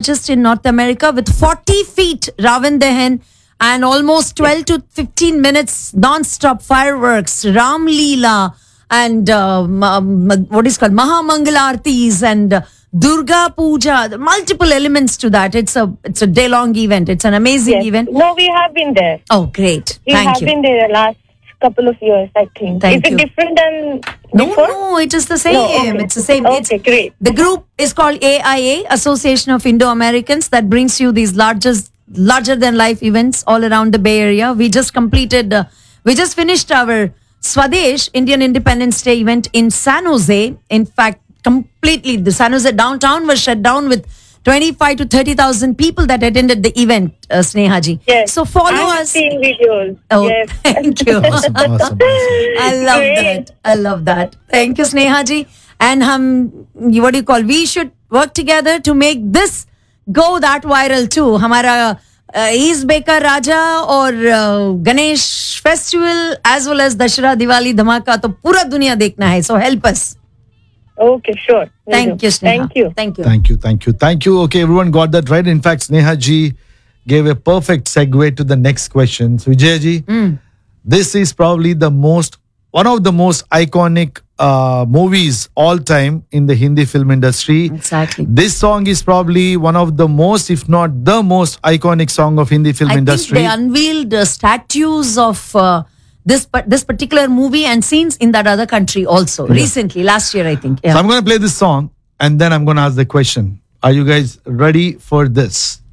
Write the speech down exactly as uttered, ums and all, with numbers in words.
largest in North America with forty feet Ravan Dahan and almost twelve to fifteen minutes non-stop fireworks, Ram Leela, and uh, um, what is called Mahamangalartis and uh, Durga Puja. Multiple elements to that. It's a it's a day-long event. It's an amazing Yes. event. No, we have been there. Oh, great! We Thank have you. been there the last couple of years, I think. Thank is you. it different than No, before? no, it is the same. No, okay. It's the same. Okay, it's, great. The group is called A I A, Association of Indo-Americans, that brings you these largest, larger than life events all around the Bay Area. We just completed, uh, we just finished our Swadesh Indian Independence Day event in San Jose. In fact, completely, the San Jose downtown was shut down with twenty-five to thirty thousand people that attended the event, uh, Snehaji. Yes. So follow I've us. seen videos. Oh, Yes. thank you. Awesome, awesome, awesome. I love Great. that. I love that. Thank you, Snehaji. And um, what do you call? We should work together to make this go that viral too. Hamara uh, East Baker Raja or uh, Ganesh Festival as well as Dashera Diwali Dhamaka to pura dunia dekhna hai. So help us. Okay, sure. Will Thank do. you, Sneha. Thank you. Thank you. Thank you, thank you, thank you. Okay, everyone got that right. In fact, Sneha ji gave a perfect segue to the next question. So, Vijay ji, this is probably the most, one of the most iconic uh, movies all time in the Hindi film industry. Exactly. This song is probably one of the most, if not the most iconic song of Hindi film I industry. think they unveiled uh, statues of uh, this pa- this particular movie and scenes in that other country also recently, last year, I think. Yeah. So I'm going to play this song and then I'm going to ask the question. Are you guys ready for this?